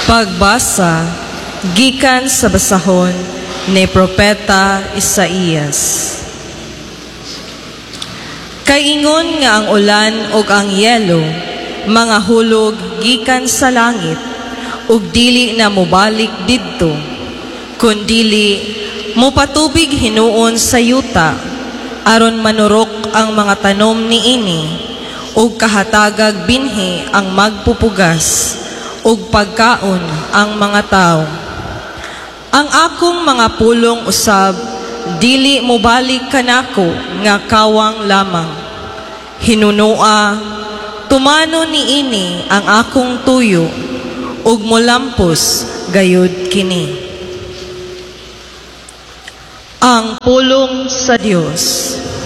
Pagbasa gikan sa basahon ni Propeta Isaías. Kaingon nga ang ulan ug ang yelo mga hulog gikan sa langit ug dili na mobalik didto kundili mopatubig hinuon sa yuta aron manurok ang mga tanom niini ug kahatagag binhi ang magpupugas ug pagkaon ang mga tawo. Ang akong mga pulong usab dili mobalik kanako nga kawang lamang. Hinunua tumano niini ang akong tuyo ug molampos gayud kini. Ang pulong sa Dios.